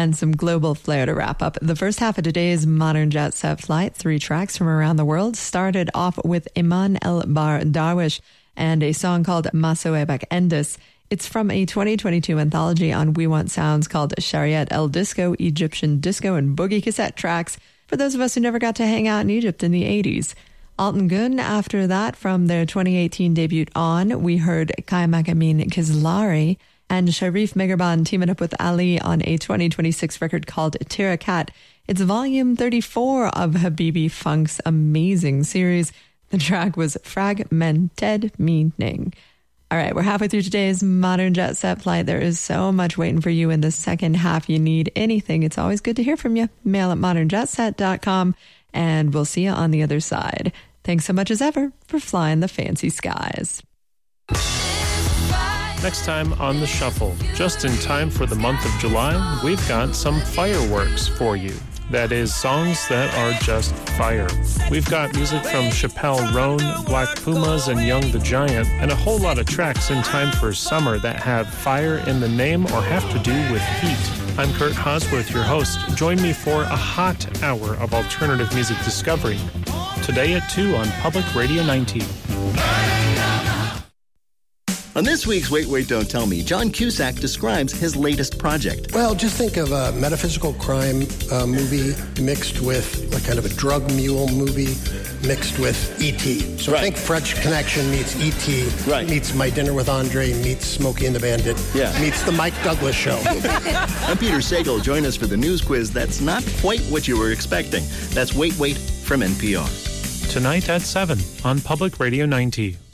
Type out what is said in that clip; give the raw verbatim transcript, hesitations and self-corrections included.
and some global flair to wrap up the first half of today's Modern Jet Set Flight. Three tracks from around the world. Started off with Iman El Bar Darwish and a song called Masoebak Endis. It's from a twenty twenty-two anthology on We Want Sounds called Shariat El Disco, Egyptian Disco and Boogie Cassette Tracks for those of us who never got to hang out in Egypt in the eighties. Altan Gun, after that, from their twenty eighteen debut On, we heard Kaimak Amin Kizlari and Sharif Megarban teaming up with Ali on a twenty twenty-six record called Tirakat. It's volume thirty-four of Habibi Funk's amazing series. The track was Fragmented Meaning. All right, we're halfway through today's Modern Jet Set Flight. There is so much waiting for you in the second half. You need anything, it's always good to hear from you. Mail at modern jet set dot com, and we'll see you on the other side. Thanks so much as ever for flying the fancy skies. Next time on The Shuffle, just in time for the month of July, we've got some fireworks for you. That is, songs that are just fire. We've got music from Chappelle Roan, Black Pumas, and Young the Giant, and a whole lot of tracks in time for summer that have fire in the name or have to do with heat. I'm Kurt Hosworth, your host. Join me for a hot hour of alternative music discovery. Today at two on Public Radio ninety. On this week's Wait, Wait, Don't Tell Me, John Cusack describes his latest project. Well, just think of a metaphysical crime uh, movie mixed with a kind of a drug mule movie mixed with E T So right. think French Connection meets E T Right. meets My Dinner with Andre, meets Smokey and the Bandit, Yeah. meets The Mike Douglas Show. I'm Peter Sagal. Join us for the news quiz that's not quite what you were expecting. That's Wait, Wait from N P R. Tonight at seven on Public Radio ninety.